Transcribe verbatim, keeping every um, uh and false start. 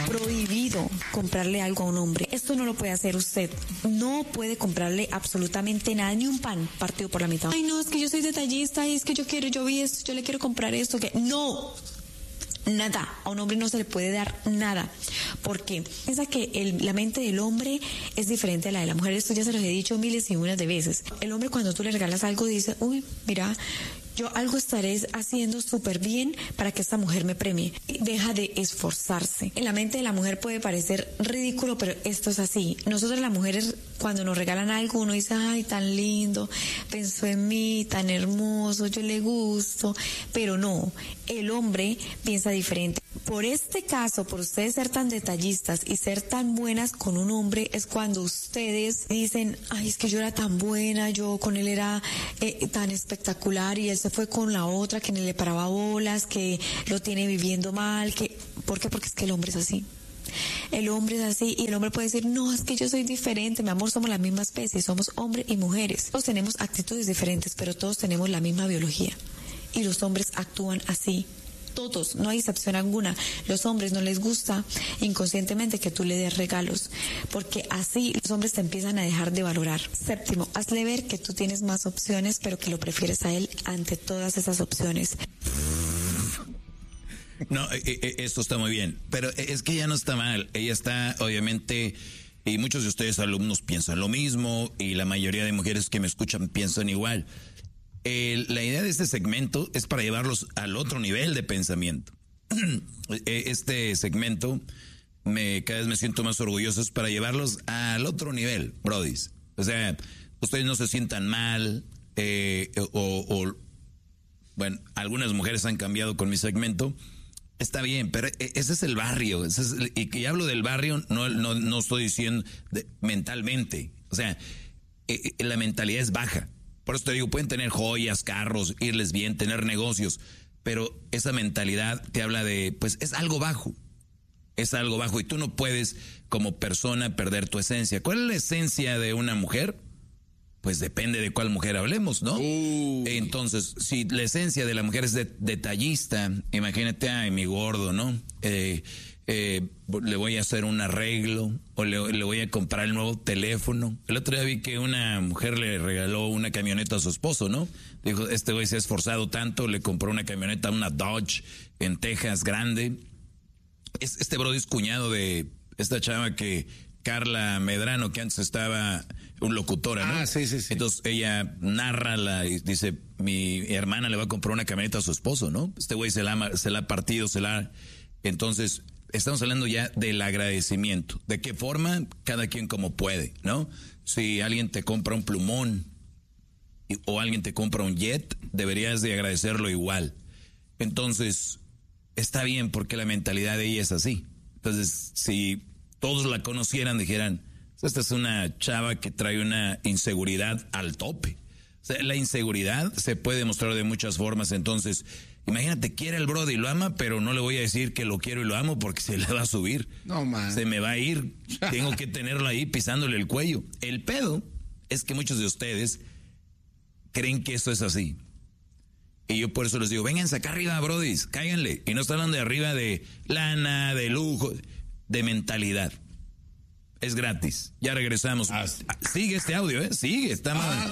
prohibido comprarle algo a un hombre. Esto no lo puede hacer usted. No puede comprarle absolutamente nada, ni un pan partido por la mitad. Ay, no, es que yo soy detallista y es que yo quiero, yo vi esto, yo le quiero comprar esto. Que no, nada. A un hombre no se le puede dar nada. ¿Por qué? Piensa que el, la mente del hombre es diferente a la de la mujer. Esto ya se los he dicho miles y unas de veces. El hombre, cuando tú le regalas algo, dice, uy, mira, yo algo estaré haciendo súper bien para que esta mujer me premie. Deja de esforzarse. En la mente de la mujer puede parecer ridículo, pero esto es así. Nosotros las mujeres, cuando nos regalan algo, uno dice, ay, tan lindo, pensó en mí, tan hermoso, yo le gusto. Pero no, el hombre piensa diferente. Por este caso, por ustedes ser tan detallistas y ser tan buenas con un hombre, es cuando ustedes dicen, ay, es que yo era tan buena, yo con él era eh, tan espectacular y él se fue con la otra que ni le paraba bolas, que lo tiene viviendo mal, que ¿por qué? Porque es que el hombre es así. El hombre es así y el hombre puede decir, no, es que yo soy diferente, mi amor, somos la misma especie, somos hombres y mujeres. Todos tenemos actitudes diferentes, pero todos tenemos la misma biología y los hombres actúan así. Todos, no hay excepción alguna. Los hombres no les gusta inconscientemente que tú le des regalos, porque así los hombres te empiezan a dejar de valorar. Séptimo, hazle ver que tú tienes más opciones, pero que lo prefieres a él ante todas esas opciones. No, eh, eh, esto está muy bien, pero es que ella no está mal. Ella está, obviamente, y muchos de ustedes alumnos piensan lo mismo, y la mayoría de mujeres que me escuchan piensan igual. Eh, la idea de este segmento es para llevarlos al otro nivel de pensamiento. Este segmento, me, cada vez me siento más orgulloso, es para llevarlos al otro nivel, brodis. O sea, ustedes no se sientan mal, eh, o, o, bueno, algunas mujeres han cambiado con mi segmento. Está bien, pero ese es el barrio. Ese es el, y que hablo del barrio, no, no, no estoy diciendo de, mentalmente. O sea, eh, la mentalidad es baja. Por eso te digo, pueden tener joyas, carros, irles bien, tener negocios, pero esa mentalidad te habla de, pues es algo bajo, es algo bajo y tú no puedes como persona perder tu esencia. ¿Cuál es la esencia de una mujer? Pues depende de cuál mujer hablemos, ¿no? Uh. Entonces, si la esencia de la mujer es de, detallista, imagínate, ay, mi gordo, ¿no? Eh, eh, le voy a hacer un arreglo o le, le voy a comprar el nuevo teléfono. El otro día vi que una mujer le regaló una camioneta a su esposo, ¿no? Dijo, este güey se ha esforzado tanto, le compró una camioneta, una Dodge en Texas grande. Es, este brody es cuñado de esta chava que, Carla Medrano, que antes estaba un locutora, ¿no? Ah, sí, sí, sí. Entonces ella narra la y dice, mi hermana le va a comprar una camioneta a su esposo, ¿no? Este güey se la, se la ha partido, se la... Entonces, estamos hablando ya del agradecimiento. ¿De qué forma? Cada quien como puede, ¿no? Si alguien te compra un plumón o alguien te compra un jet, deberías de agradecerlo igual. Entonces, está bien porque la mentalidad de ella es así. Entonces, si todos la conocieran, dijeran, esta es una chava que trae una inseguridad al tope. O sea, la inseguridad se puede demostrar de muchas formas. Entonces, imagínate, quiere el brody y lo ama, pero no le voy a decir que lo quiero y lo amo porque se le va a subir. No, man. Se me va a ir. Tengo que tenerlo ahí pisándole el cuello. El pedo es que muchos de ustedes creen que eso es así. Y yo por eso les digo, vénganse acá arriba, brodis, cáiganle. Y no estoy hablando de arriba de lana, de lujo, de mentalidad. Es gratis. Ya regresamos. Ah, sí. Sigue este audio, ¿eh? Sigue, está mal. Ah.